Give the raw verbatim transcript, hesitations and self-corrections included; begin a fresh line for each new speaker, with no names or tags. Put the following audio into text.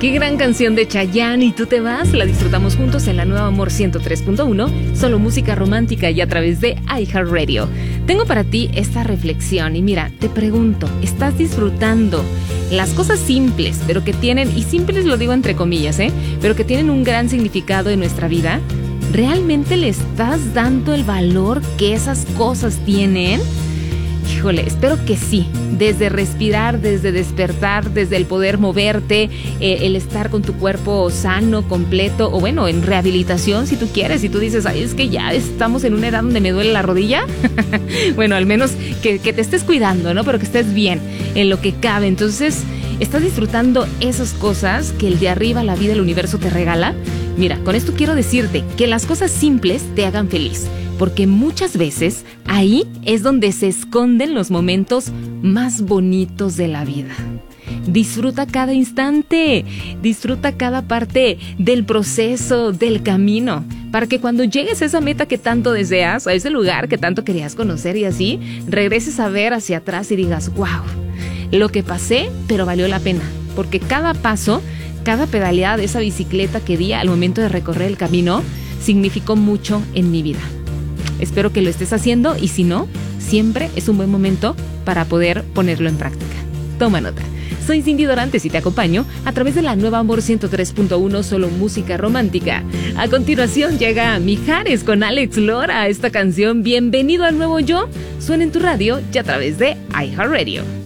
Qué gran canción de Chayanne, Y tú te vas. La disfrutamos juntos en la nueva Amor ciento tres punto uno, solo música romántica y a través de iHeartRadio. Tengo para ti esta reflexión y mira, te pregunto, ¿estás disfrutando las cosas simples, pero que tienen, y simples lo digo entre comillas, ¿eh? pero que tienen un gran significado en nuestra vida? ¿Realmente le estás dando el valor que esas cosas tienen? Híjole, espero que sí. Desde respirar, desde despertar, desde el poder moverte, eh, el estar con tu cuerpo sano, completo, o bueno, en rehabilitación si tú quieres. Si tú dices, ay, es que ya estamos en una edad donde me duele la rodilla. Bueno, al menos que, que te estés cuidando, ¿no? Pero que estés bien en lo que cabe. Entonces, ¿estás disfrutando esas cosas que el de arriba, la vida, el universo te regala? Mira, con esto quiero decirte que las cosas simples te hagan feliz, porque muchas veces ahí es donde se esconden los momentos más bonitos de la vida. Disfruta cada instante, disfruta cada parte del proceso, del camino, para que cuando llegues a esa meta que tanto deseas, a ese lugar que tanto querías conocer y así, regreses a ver hacia atrás y digas, wow, lo que pasé, pero valió la pena, porque cada paso, cada pedaleada de esa bicicleta que di al momento de recorrer el camino, significó mucho en mi vida. Espero que lo estés haciendo y si no, siempre es un buen momento para poder ponerlo en práctica. Toma nota. Soy Cindy Dorantes y te acompaño a través de la nueva Amor ciento tres punto uno, solo música romántica. A continuación llega Mijares con Alex Lora. Esta canción, Bienvenido al Nuevo Yo, suena en tu radio y a través de iHeartRadio.